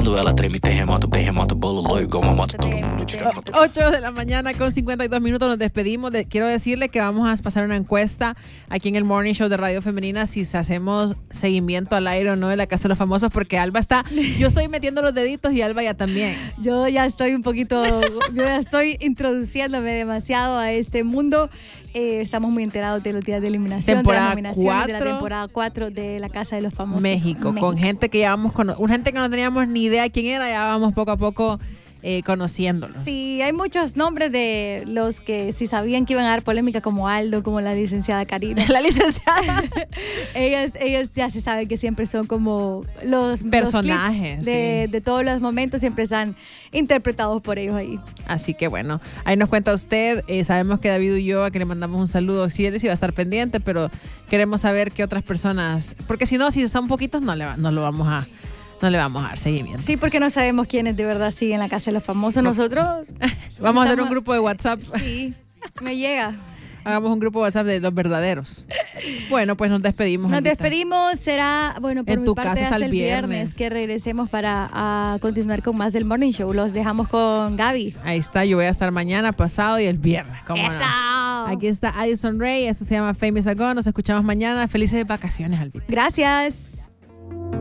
8 de la mañana con 52 minutos nos despedimos. Quiero decirle que vamos a pasar una encuesta aquí en el Morning Show de Radio Femenina si hacemos seguimiento al aire o no de la Casa de los Famosos, porque Alba está, yo estoy metiendo los deditos y Alba ya también. Yo ya estoy yo ya estoy introduciéndome demasiado a este mundo. Estamos muy enterados de los días de eliminación, temporada de las nominaciones 4, de la temporada 4 de la Casa de los Famosos. México. Con gente que ya vamos gente que no teníamos ni idea quién era, ya vamos poco a poco conociéndolos. Sí, hay muchos nombres de los que sí sabían que iban a dar polémica, como Aldo, como la licenciada Karina. La licenciada. ellos ya se saben que siempre son como los personajes los de todos los momentos, siempre están interpretados por ellos ahí. Así que bueno, ahí nos cuenta usted. Sabemos que David Ulloa, que le mandamos un saludo, sí, él sí va a estar pendiente, pero queremos saber qué otras personas, porque si no, si son poquitos, no le vamos a dar seguimiento. Sí, porque no sabemos quiénes de verdad siguen la Casa de los Famosos. Nosotros vamos a hacer un grupo de WhatsApp. Sí, me llega. Hagamos un grupo de WhatsApp de los verdaderos. Bueno, pues nos despedimos. Nos despedimos. Será, bueno, por en mi tu parte, casa hasta hasta el viernes que regresemos para continuar con más del Morning Show. Los dejamos con Gaby. Ahí está, yo voy a estar mañana, pasado y el viernes. ¿Cómo ¡Eso! no? Aquí está Addison Rae, eso se llama Famous Ago. Nos escuchamos mañana. Felices vacaciones, Albita. Gracias.